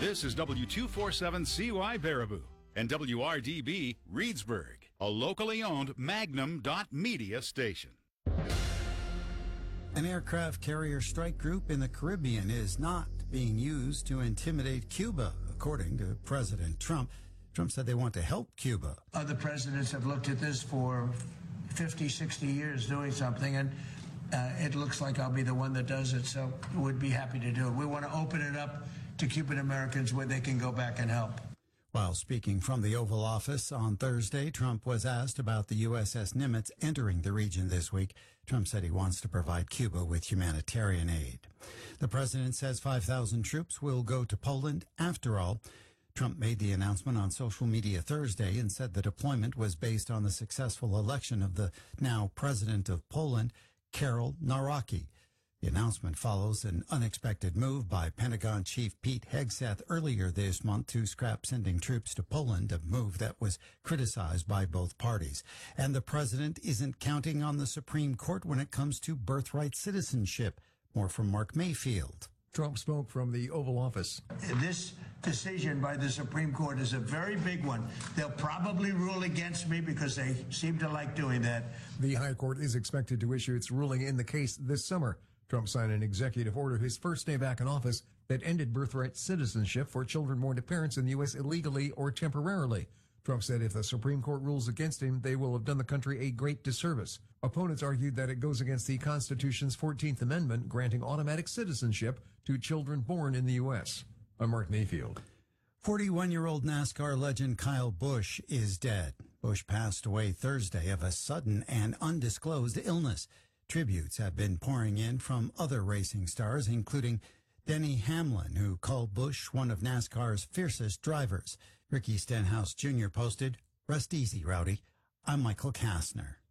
This is W247CY Baraboo and WRDB Reedsburg, a locally owned Magnum.media station. An aircraft carrier strike group in the Caribbean is not being used to intimidate Cuba, according to President Trump. Trump said they want to help Cuba. Other presidents have looked at this for 50, 60 years doing something, and it looks like I'll be the one that does it, so we'd be happy to do it. We want to open it up to Cuban Americans where they can go back and help. While speaking from the Oval Office on Thursday, Trump was asked about the USS Nimitz entering the region this week. Trump said he wants to provide Cuba with humanitarian aid. The president says 5,000 troops will go to Poland after all. Trump made the announcement on social media Thursday and said the deployment was based on the successful election of the now president of Poland, Karol Nawrocki. The announcement follows an unexpected move by Pentagon Chief Pete Hegseth earlier this month to scrap sending troops to Poland, a move that was criticized by both parties. And the president isn't counting on the Supreme Court when it comes to birthright citizenship. More from Mark Mayfield. Trump spoke from the Oval Office. This decision by the Supreme Court is a very big one. They'll probably rule against me because they seem to like doing that. The High Court is expected to issue its ruling in the case this summer. Trump signed an executive order his first day back in office that ended birthright citizenship for children born to parents in the U.S. illegally or temporarily. Trump said if the Supreme Court rules against him, they will have done the country a great disservice. Opponents argued that it goes against the Constitution's 14th Amendment, granting automatic citizenship to children born in the U.S. I'm Mark Mayfield. 41-year-old NASCAR legend Kyle Busch is dead. Busch passed away Thursday of a sudden and undisclosed illness. Tributes have been pouring in from other racing stars, including Denny Hamlin, who called Busch one of NASCAR's fiercest drivers. Ricky Stenhouse Jr. posted, "Rest easy, Rowdy. I'm Michael Kastner."